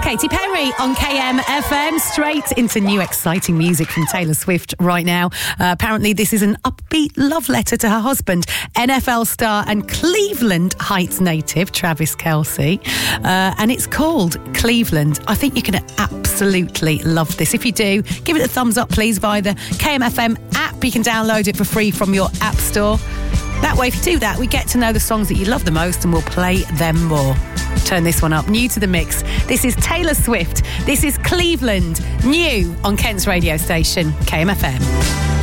Katy Perry on KMFM. Straight into new exciting music from Taylor Swift right now. Apparently this is an upbeat love letter to her husband, NFL star and Cleveland Heights native Travis Kelce. And it's called Cleveland. I think you're going to absolutely love this. If you do, give it a thumbs up please via the KMFM app. You can download it for free from your app store. That way, if you do that, we get to know the songs that you love the most and we'll play them more. Turn this one up. New to the mix. This is Taylor Swift. This is Cleveland. New on Kent's radio station, KMFM.